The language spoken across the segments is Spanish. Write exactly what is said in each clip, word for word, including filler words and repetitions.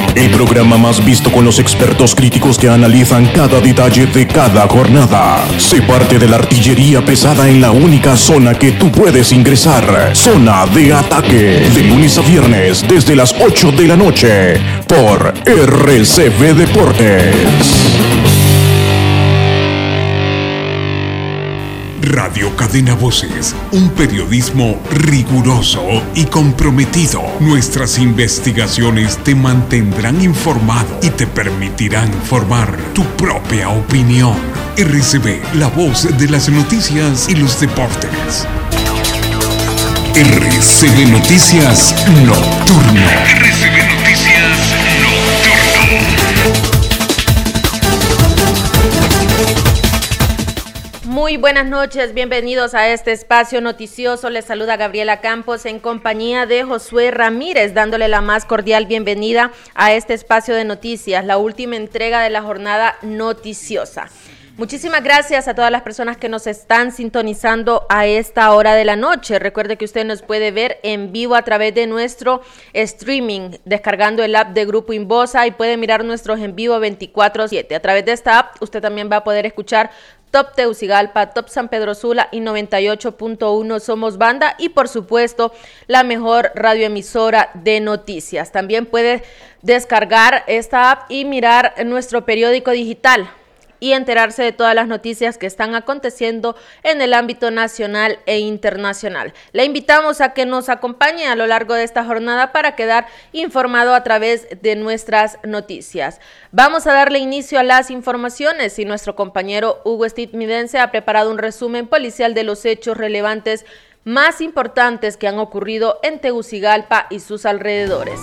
El programa más visto con los expertos críticos que analizan cada detalle de cada jornada. Sé parte de la artillería pesada en la única zona que tú puedes ingresar. Zona de Ataque. De lunes a viernes desde las ocho de la noche por R C V Deportes. Radio Cadena Voces, un periodismo riguroso y comprometido. Nuestras investigaciones te mantendrán informado y te permitirán formar tu propia opinión. R C V, la voz de las noticias y los deportes. R C V Noticias Nocturno. R C V Noticias Nocturno. Muy buenas noches, bienvenidos a este espacio noticioso. Les saluda Gabriela Campos en compañía de Josué Ramírez, dándole la más cordial bienvenida a este espacio de noticias, la última entrega de la jornada noticiosa. Muchísimas gracias a todas las personas que nos están sintonizando a esta hora de la noche. Recuerde que usted nos puede ver en vivo a través de nuestro streaming, descargando el app de Grupo Inbosa, y puede mirar nuestros en vivo veinticuatro siete. A través de esta app usted también va a poder escuchar Top Tegucigalpa, Top San Pedro Sula y noventa y ocho punto uno Somos Banda, y por supuesto la mejor radioemisora de noticias. También puede descargar esta app y mirar nuestro periódico digital y enterarse de todas las noticias que están aconteciendo en el ámbito nacional e internacional. Le invitamos a que nos acompañe a lo largo de esta jornada para quedar informado a través de nuestras noticias. Vamos a darle inicio a las informaciones y nuestro compañero Hugo Stitmidense ha preparado un resumen policial de los hechos relevantes más importantes que han ocurrido en Tegucigalpa y sus alrededores.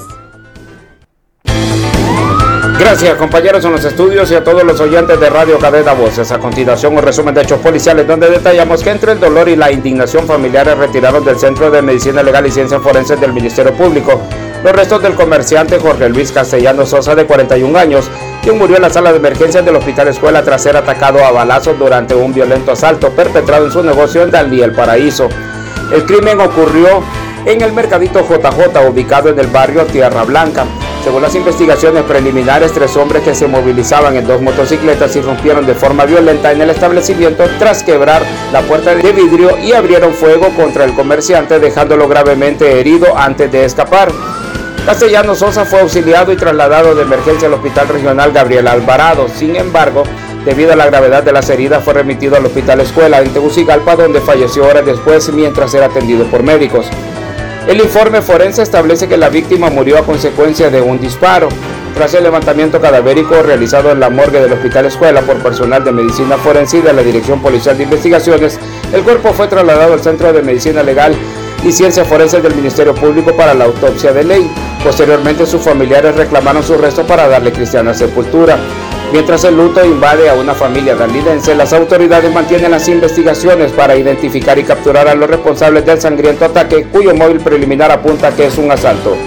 Gracias, compañeros en los estudios y a todos los oyentes de Radio Cadena Voces. A continuación, un resumen de hechos policiales donde detallamos que entre el dolor y la indignación, familiares retiraron del Centro de Medicina Legal y Ciencias Forenses del Ministerio Público los restos del comerciante Jorge Luis Castellano Sosa, de cuarenta y un años, quien murió en la sala de emergencias del Hospital Escuela tras ser atacado a balazos durante un violento asalto perpetrado en su negocio en Dalí, El Paraíso. El crimen ocurrió en el Mercadito J J, ubicado en el barrio Tierra Blanca. Según las investigaciones preliminares, tres hombres que se movilizaban en dos motocicletas irrumpieron de forma violenta en el establecimiento tras quebrar la puerta de vidrio y abrieron fuego contra el comerciante, dejándolo gravemente herido antes de escapar. Castellano Sosa fue auxiliado y trasladado de emergencia al Hospital Regional Gabriel Alvarado. Sin embargo, debido a la gravedad de las heridas, fue remitido al Hospital Escuela en Tegucigalpa, donde falleció horas después mientras era atendido por médicos. El informe forense establece que la víctima murió a consecuencia de un disparo. Tras el levantamiento cadavérico realizado en la morgue del Hospital Escuela por personal de Medicina Forense y de la Dirección Policial de Investigaciones, el cuerpo fue trasladado al Centro de Medicina Legal y Ciencias Forenses del Ministerio Público para la autopsia de ley. Posteriormente, sus familiares reclamaron su resto para darle cristiana sepultura. Mientras el luto invade a una familia dalidense, las autoridades mantienen las investigaciones para identificar y capturar a los responsables del sangriento ataque, cuyo móvil preliminar apunta que es un asalto.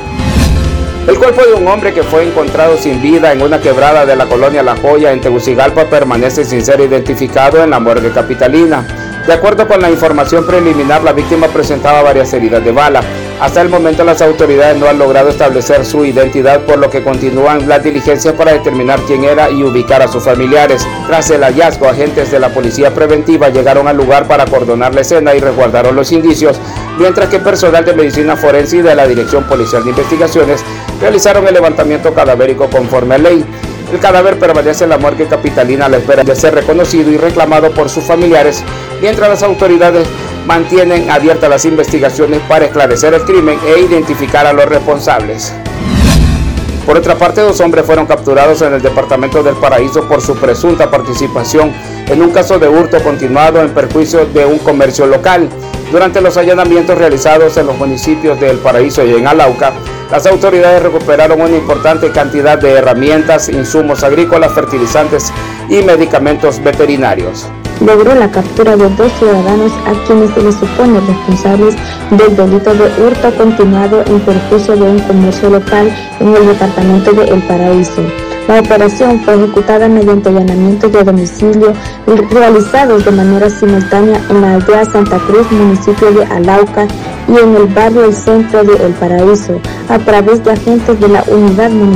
El cuerpo de un hombre que fue encontrado sin vida en una quebrada de la colonia La Joya en Tegucigalpa permanece sin ser identificado en la morgue capitalina. De acuerdo con la información preliminar, la víctima presentaba varias heridas de bala. Hasta el momento, las autoridades no han logrado establecer su identidad, por lo que continúan las diligencias para determinar quién era y ubicar a sus familiares. Tras el hallazgo, agentes de la Policía Preventiva llegaron al lugar para acordonar la escena y resguardaron los indicios, mientras que personal de Medicina Forense y de la Dirección Policial de Investigaciones realizaron el levantamiento cadavérico conforme a ley. El cadáver permanece en la morgue capitalina a la espera de ser reconocido y reclamado por sus familiares, mientras las autoridades mantienen abiertas las investigaciones para esclarecer el crimen e identificar a los responsables. Por otra parte, dos hombres fueron capturados en el departamento del Paraíso por su presunta participación en un caso de hurto continuado en perjuicio de un comercio local. Durante los allanamientos realizados en los municipios de El Paraíso y en Alauca, las autoridades recuperaron una importante cantidad de herramientas, insumos agrícolas, fertilizantes y medicamentos veterinarios. Logró la captura de dos ciudadanos a quienes se les supone responsables del delito de hurto continuado en perjuicio de un comercio local en el departamento de El Paraíso. La operación fue ejecutada mediante allanamientos de domicilio realizados de manera simultánea en la aldea Santa Cruz, municipio de Alauca, y en el barrio El Centro de El Paraíso, a través de agentes de la Unidad Municipal